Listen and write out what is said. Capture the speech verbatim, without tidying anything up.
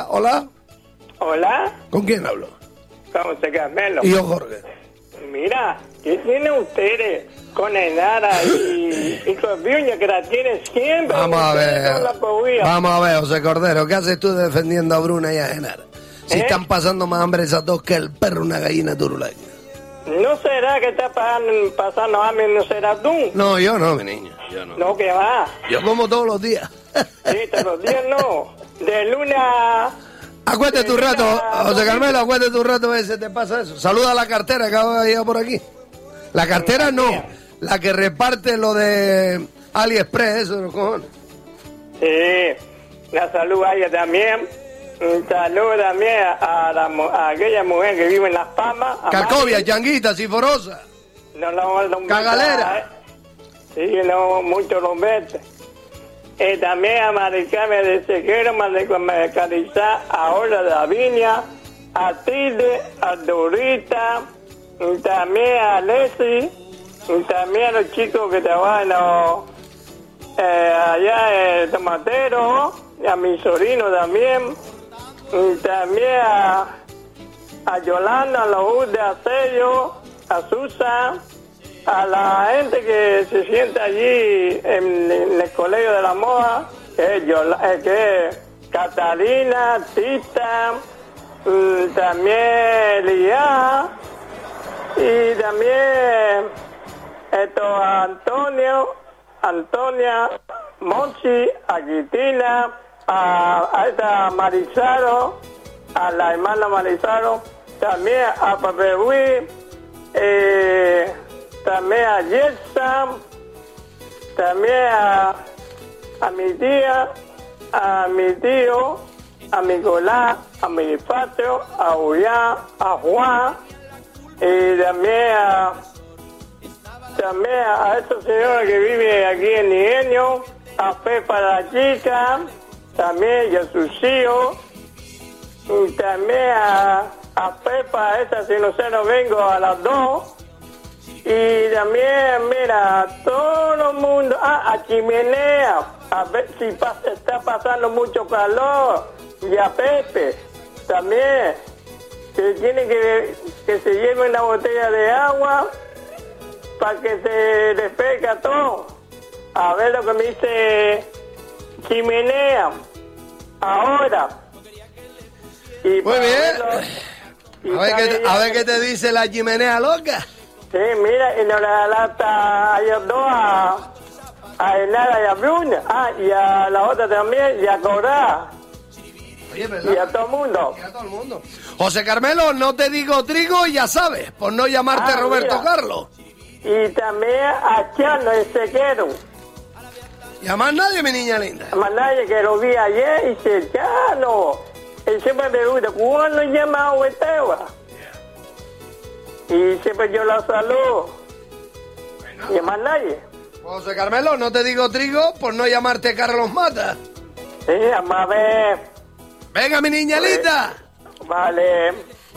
Hola, hola. Hola, ¿Con quién hablo? ¿cómo se Carmelo? Y yo, Jorge. Mira, ¿qué tienen ustedes con Enara y, y con Viña que la tienen siempre? Vamos a ustedes ver. con la pobría? Vamos a ver, José Cordero. ¿Qué haces tú defendiendo a Bruna y a Genara? Si ¿Eh? están pasando más hambre esas dos que el perro una gallina turuleña. ¿No será que está pasando, pasando hambre? ¿No será tú? No, yo no, mi niño. Yo no. No, que va. Yo como todos los días. Sí, todos los días no. De lunes a... Acuérdate tu rato, José Carmelo, acuérdate tu rato, a ver si te pasa eso. Saluda a la cartera que va a llegar por aquí. La cartera no, la que reparte lo de AliExpress, eso, los cojones. Sí, la salud a ella también. Un saludo también a, la, a aquella mujer que vive en Las Palmas. Carcovia, Changuita, Ciforosa. No, no, no, Cagalera. ¿eh? Sí, no, mucho los metes. Y también a Maricame de Sequero, Maricalizar a Ola de la Viña, a Tilde, a Dorita, y también a Leslie, y también a los chicos que trabajan oh, eh, allá en Tomatero, y a mi sobrino también, y también a, a Yolanda, a los de Asello, a Susa, a la gente que se sienta allí en, en el Colegio de la Moda, que es, Yola, eh, que es Catalina, Tita, mm, también Lía, y también esto, Antonio, Antonia, Monchi, a Cristina, a, a esta Marizaro, a la hermana Marizaro, también a Pape Ruiz, eh, también a Yelsa, también a, a mi tía, a mi tío, a Nicolás, a mi patio, a Julián, a Juan, y también a, también a esta señora que vive aquí en Nigenio, a Pepa la chica, también y a sus hijos, y también a, a Pepa, esta si no sé, no vengo a las dos. Y también, mira, a todo el mundo, ah, a Chimenea, a ver si pasa, está pasando mucho calor, y a Pepe, también, que tiene que, que se lleve una botella de agua para que se despegue todo. A ver lo que me dice Chimenea, ahora. Y Muy bien. Verlo, a, ver qué, a ver qué te dice la chimenea loca. Sí, mira, y nos la lata a ellos dos, a, a Enara y a Bruna, ah, y a la otra también, y a Corá. Oye, Y a todo el mundo. Y a todo el mundo. José Carmelo, no te digo trigo, ya sabes, por no llamarte Ah, Roberto mira. Carlos. Y también a Chano, el sequero. Y a más nadie, mi niña linda. A nadie que lo vi ayer, y dice, Chano. Él siempre me pregunta, ¿cuándo llama a Hueteva? Y siempre yo la saludo. Y a más nadie. José Carmelo, no te digo trigo por no llamarte Carlos Mata. Sí, a más ver. Venga, mi niña linda. Vale.